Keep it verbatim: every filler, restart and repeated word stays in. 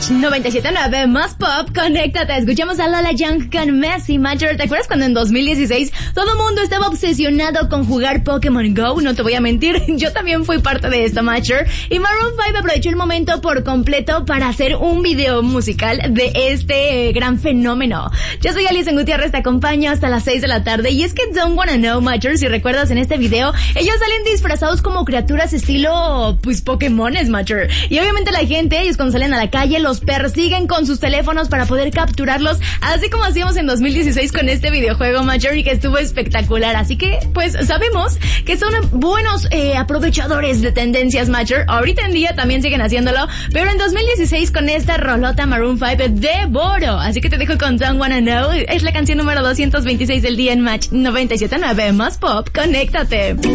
Match noventa y siete punto nueve más pop, conéctate. Escuchamos a Lola Young con Messi Matcher. ¿Te acuerdas cuando en dos mil dieciséis todo el mundo estaba obsesionado con jugar Pokémon Go? No te voy a mentir, yo también fui parte de esta Matcher. Y Maroon cinco aprovechó el momento por completo para hacer un video musical de este gran fenómeno. Yo soy Alison Gutiérrez, te acompaño hasta las seis de la tarde. Y es que Don't Wanna Know Matcher, si recuerdas en este video, ellos salen disfrazados como criaturas estilo, pues, Pokémones Matcher. Y obviamente la gente, ellos cuando salen a la calle, los persiguen con sus teléfonos para poder capturarlos, así como hacíamos en dos mil dieciséis con este videojuego Matcher, y que estuvo espectacular. Así que, pues, sabemos que son buenos eh, aprovechadores de tendencias Matcher. Ahorita en día también siguen haciéndolo, pero en dos mil dieciséis con esta rolota Maroon cinco devoró. Así que te dejo con Don't Wanna Know. Es la canción número doscientos veintiséis del día en Match noventa y siete punto nueve más pop. Conéctate.